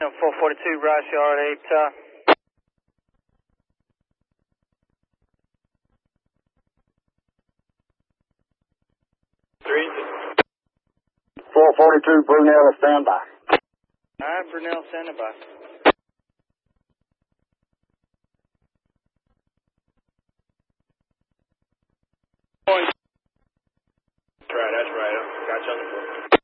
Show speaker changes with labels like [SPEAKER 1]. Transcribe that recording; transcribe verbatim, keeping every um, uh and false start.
[SPEAKER 1] four forty-two, Rush Yard eight. Uh,
[SPEAKER 2] Three.
[SPEAKER 3] four forty-two, Brunel, standby.
[SPEAKER 1] Alright, Brunel, standing by.
[SPEAKER 2] Right, that's right. Got you on the board.